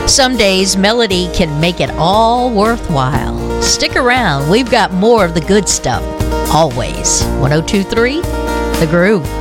Some days, melody can make it all worthwhile. Stick around. We've got more of the good stuff. Always. 102.3 The Groove.